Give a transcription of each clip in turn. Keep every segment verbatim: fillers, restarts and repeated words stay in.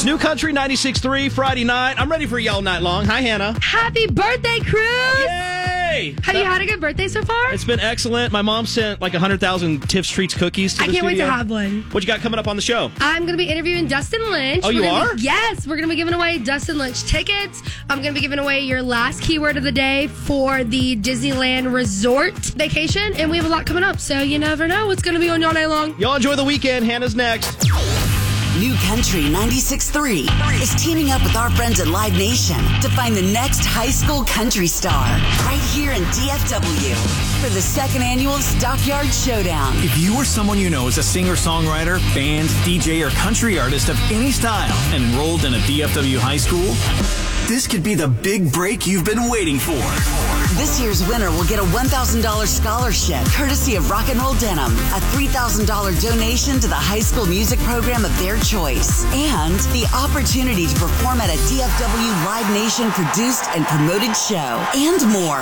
It's New Country ninety-six point three, Friday night. I'm ready for y'all night long. Hi, Hannah. Happy birthday, Cruz! Yay! Have you had a good birthday so far? It's been excellent. My mom sent like one hundred thousand Tiff's Treats cookies to I the can't studio. wait to have one. What you got coming up on the show? I'm going to be interviewing Dustin Lynch. Oh, We're you gonna are? Be, yes, we're going to be giving away Dustin Lynch tickets. I'm going to be giving away your last keyword of the day for the Disneyland Resort vacation. And we have a lot coming up, so you never know what's going to be on y'all day long. Y'all enjoy the weekend. Hannah's next. New Country ninety-six point three is teaming up with our friends at Live Nation to find the next high school country star right here in D F W for the second annual Stockyard Showdown. If you or someone you know is a singer-songwriter, band, D J, or country artist of any style and enrolled in a D F W high school, this could be the big break you've been waiting for. This year's winner will get a one thousand dollars scholarship courtesy of Rock and Roll Denim, a three thousand dollars donation to the high school music program of their choice, and the opportunity to perform at a D F W Live Nation produced and promoted show, and more.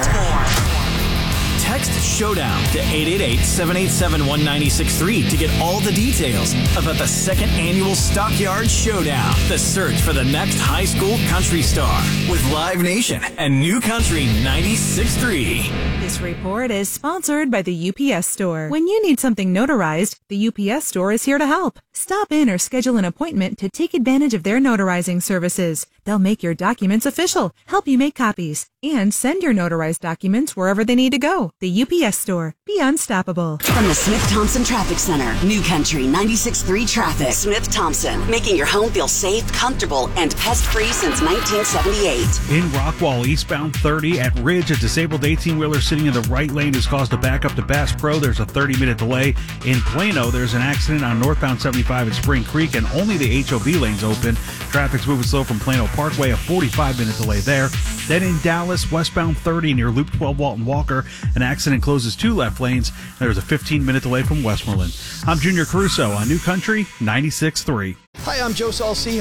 Text SHOWDOWN to eight eight eight, seven eight seven, one nine six three to get all the details about the second annual Stockyard Showdown. The search for the next high school country star with Live Nation and New Country ninety-six point three. This report is sponsored by the U P S Store. When you need something notarized, the U P S Store is here to help. Stop in or schedule an appointment to take advantage of their notarizing services. They'll make your documents official, help you make copies, and send your notarized documents wherever they need to go. The U P S Store. Be unstoppable. From the Smith-Thompson Traffic Center, New Country ninety-six point three traffic. Smith-Thompson, making your home feel safe, comfortable, and pest-free since nineteen seventy-eight. In Rockwall, eastbound thirty at Ridge, a disabled eighteen-wheeler sitting in the right lane has caused a backup to Bass Pro. There's a thirty-minute delay. In Plano, there's an accident on northbound seventy-five at Spring Creek, and only the H O V lane's open. Traffic's moving slow from Plano Parkway, a forty-five minute delay there. Then in Dallas, westbound thirty near Loop twelve Walton Walker, an accident closes two left lanes. There's a fifteen minute delay from Westmoreland. I'm Junior Caruso on New Country ninety-six point three. Hi, I'm Joe Salsi.